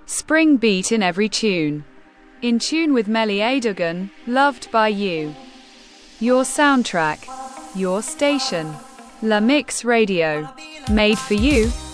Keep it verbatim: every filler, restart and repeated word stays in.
Spring beat in every tune. In tune with Melly Adogan, loved by you. Your soundtrack. Your station. La Mix Radio. Made for you.